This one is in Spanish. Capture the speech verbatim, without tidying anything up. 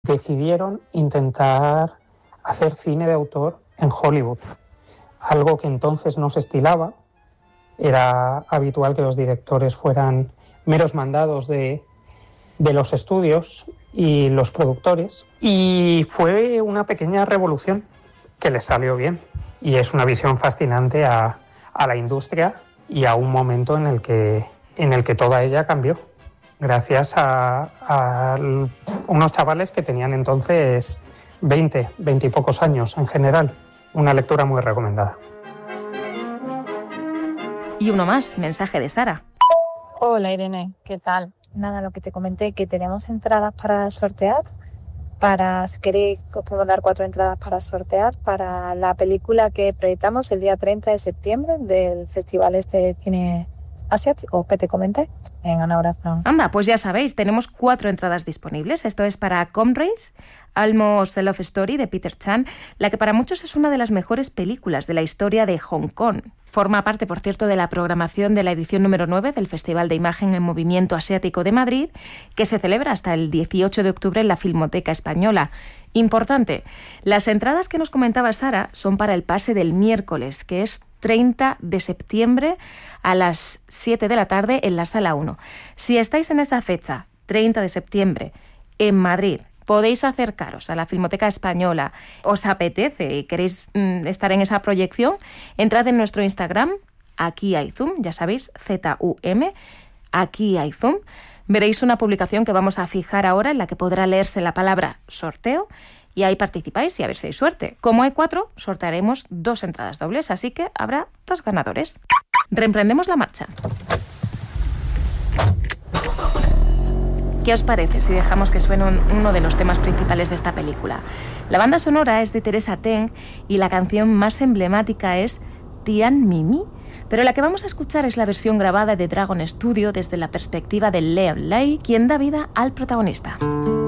decidieron intentar hacer cine de autor en Hollywood, algo que entonces no se estilaba. Era habitual que los directores fueran meros mandados de, de los estudios y los productores, y fue una pequeña revolución que les salió bien, y es una visión fascinante a, a la industria y a un momento en el que, en el que toda ella cambió, gracias a, a unos chavales que tenían entonces veinte, veinte y pocos años en general. Una lectura muy recomendada. Y uno más, mensaje de Sara. Hola Irene, ¿qué tal? Nada, lo que te comenté, que tenemos entradas para sortear, para, si queréis, os podemos dar cuatro entradas para sortear para la película que proyectamos el día treinta de septiembre del Festival este de Cine Asiático que te comenté. Venga, un abrazo. Anda, pues ya sabéis, tenemos cuatro entradas disponibles. Esto es para Comrades, Almost a Love Story de Peter Chan, la que para muchos es una de las mejores películas de la historia de Hong Kong. Forma parte, por cierto, de la programación de la edición número nueve del Festival de Imagen en Movimiento Asiático de Madrid, que se celebra hasta el dieciocho de octubre en la Filmoteca Española. Importante, las entradas que nos comentaba Sara son para el pase del miércoles, que es treinta de septiembre a las siete de la tarde en la Sala uno. Si estáis en esa fecha, treinta de septiembre, en Madrid, podéis acercaros a la Filmoteca Española, os apetece y queréis mm, estar en esa proyección, entrad en nuestro Instagram, aquí hay Zoom, ya sabéis, Z U M, aquí hay Zoom. Veréis una publicación que vamos a fijar ahora en la que podrá leerse la palabra sorteo y ahí participáis y a ver si hay suerte. Como hay cuatro, sortearemos dos entradas dobles, así que habrá dos ganadores. Reemprendemos la marcha. ¿Qué os parece si dejamos que suene uno de los temas principales de esta película? La banda sonora es de Teresa Teng y la canción más emblemática es Tian Mimi, pero la que vamos a escuchar es la versión grabada de Dragon Studio desde la perspectiva de Leon Lai, quien da vida al protagonista.